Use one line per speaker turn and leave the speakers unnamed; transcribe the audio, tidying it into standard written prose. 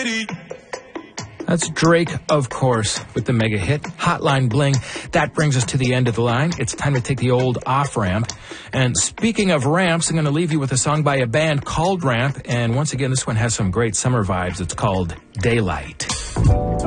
city.
That's Drake, of course, with the mega hit, Hotline Bling. That brings us to the end of the line. It's time to take the old off-ramp. And speaking of ramps, I'm going to leave you with a song by a band called Ramp. And once again, this one has some great summer vibes. It's called Daylight.